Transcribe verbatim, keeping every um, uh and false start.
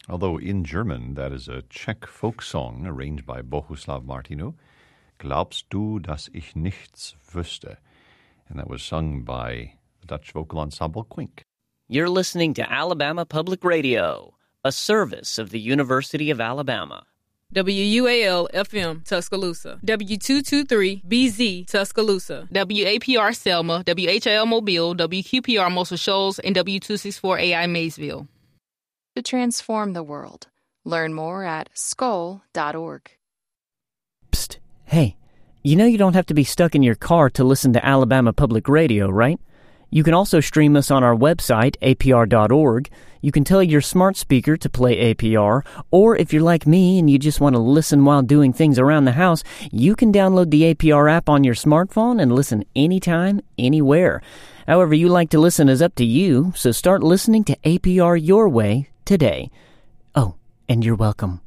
Although in German, that is a Czech folk song arranged by Bohuslav Martinu. Glaubst du, dass ich nichts wüsste? And that was sung by the Dutch vocal ensemble Quink. You're listening to Alabama Public Radio, a service of the University of Alabama. W U A L F M Tuscaloosa, W two twenty-three B Z Tuscaloosa, W A P R Selma, W H L Mobile, W Q P R Muscle Shoals, and W two sixty-four A I Maysville. To transform the world. Learn more at skoll dot org. Psst. Hey, you know you don't have to be stuck in your car to listen to Alabama Public Radio, right? You can also stream us on our website, A P R dot org. You can tell your smart speaker to play A P R, or if you're like me and you just want to listen while doing things around the house, you can download the A P R app on your smartphone and listen anytime, anywhere. However you like to listen is up to you, so start listening to A P R your way today. Oh, and you're welcome.